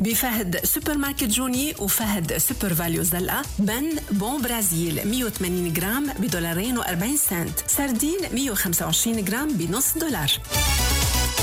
بفهد سوبر ماركت جوني وفهد سوبر فاليو زلقة. بن بون برازيل 180 جرام $2.40. سردين 125 جرام $1.50.